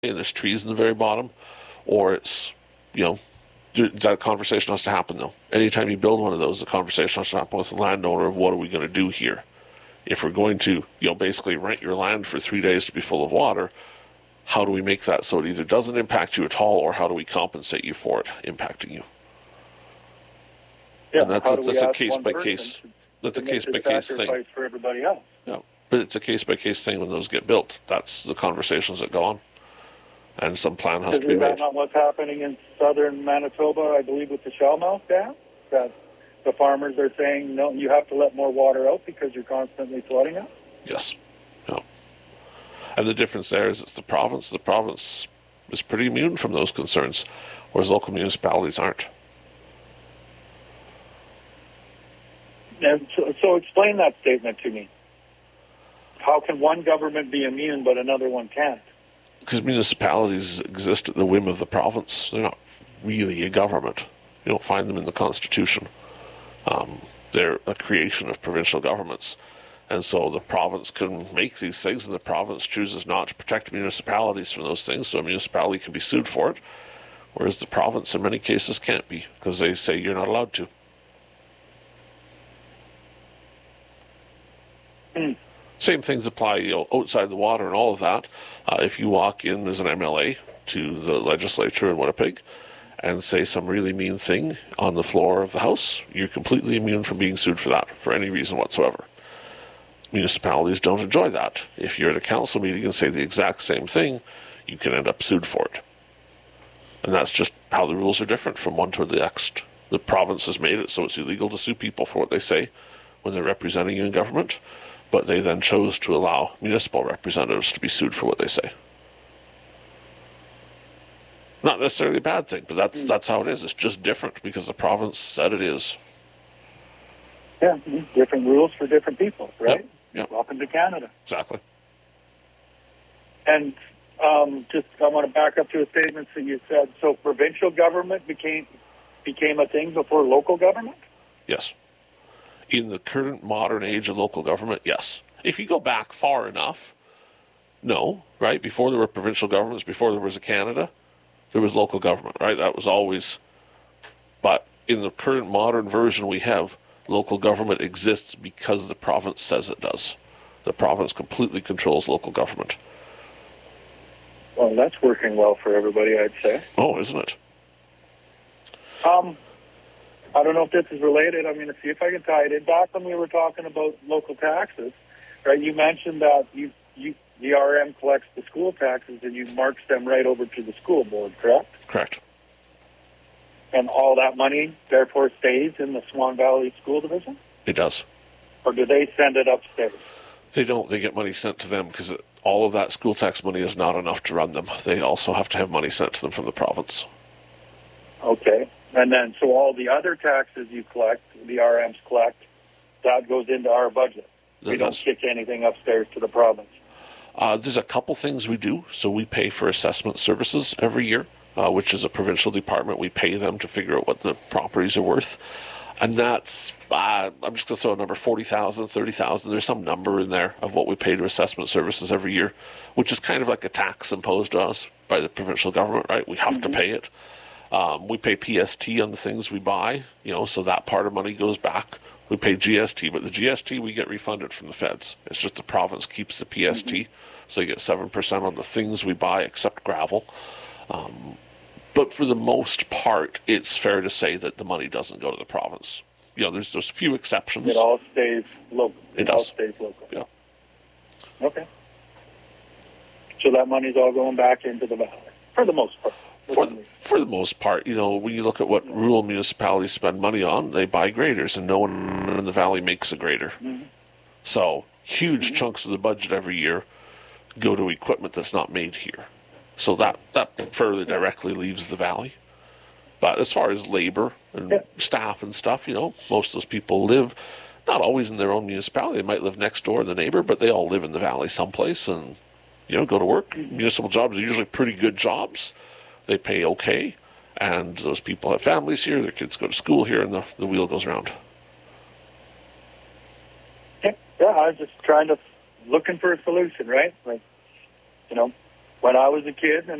and there's trees in the very bottom, or it's, that conversation has to happen though. Anytime you build one of those, the conversation has to happen with the landowner of what are we going to do here. If we're going to, basically rent your land for 3 days to be full of water, how do we make that so it either doesn't impact you at all, or how do we compensate you for it impacting you? Yeah, and that's a case by case. That's a case by case thing for everybody else. Yeah, but it's a case by case thing when those get built. That's the conversations that go on, and some plan has to be made. Is that not what's happening in southern Manitoba? I believe with the Shellmouth Dam, that the farmers are saying no, you have to let more water out because you're constantly flooding it. Yes. No. And the difference there is it's the province. The province is pretty immune from those concerns, whereas local municipalities aren't. And so explain that statement to me. How can one government be immune but another one can't? Because municipalities exist at the whim of the province. They're not really a government. You don't find them in the Constitution. They're a creation of provincial governments. And so the province can make these things, and the province chooses not to protect municipalities from those things, so a municipality can be sued for it, whereas the province in many cases can't be, because they say you're not allowed to. Same things apply, outside the water and all of that. If you walk in as an MLA to the legislature in Winnipeg and say some really mean thing on the floor of the House, you're completely immune from being sued for that, for any reason whatsoever. Municipalities don't enjoy that. If you're at a council meeting and say the exact same thing, you can end up sued for it. And that's just how the rules are different from one to the next. The province has made it so it's illegal to sue people for what they say when they're representing you in government, but they then chose to allow municipal representatives to be sued for what they say. Not necessarily a bad thing, but that's how it is. It's just different because the province said it is. Yeah, different rules for different people, right? Yep. Welcome to Canada. Exactly. And I want to back up to a statement that you said. So provincial government became a thing before local government? Yes. In the current modern age of local government, yes. If you go back far enough, no, right? Before there were provincial governments, before there was a Canada, there was local government, right? That was always... But in the current modern version we have, local government exists because the province says it does. The province completely controls local government. Well, that's working well for everybody, I'd say. Oh, isn't it? I don't know if this is related. I'm going to see if I can tie it in. Back when we were talking about local taxes, right? You mentioned that the RM collects the school taxes and you march them right over to the school board, correct? Correct. And all that money, therefore, stays in the Swan Valley School Division? It does. Or do they send it upstairs? They don't. They get money sent to them because all of that school tax money is not enough to run them. They also have to have money sent to them from the province. Okay. And then, so all the other taxes you collect, the RMs collect, that goes into our budget. We don't kick anything upstairs to the province. There's a couple things we do. So we pay for assessment services every year, which is a provincial department. We pay them to figure out what the properties are worth. And that's, I'm just going to throw a number, 40,000, 30,000. There's some number in there of what we pay to assessment services every year, which is kind of like a tax imposed on us by the provincial government, right? We have to pay it. We pay PST on the things we buy, so that part of money goes back. We pay GST, but the GST we get refunded from the feds. It's just the province keeps the PST, so you get 7% on the things we buy except gravel. But for the most part, it's fair to say that the money doesn't go to the province. There's a few exceptions. It all stays local. It does. All stays local. Yeah. Okay. So that money's all going back into the valley, for the most part. For the most part, when you look at what rural municipalities spend money on, they buy graders, and no one in the valley makes a grader. So huge chunks of the budget every year go to equipment that's not made here. So that fairly directly leaves the valley. But as far as labor and staff and stuff, most of those people live not always in their own municipality. They might live next door to the neighbor, but they all live in the valley someplace and go to work. Municipal jobs are usually pretty good jobs. They pay okay, and those people have families here, their kids go to school here, and the wheel goes round. Yeah, I was just looking for a solution, right? Like, when I was a kid and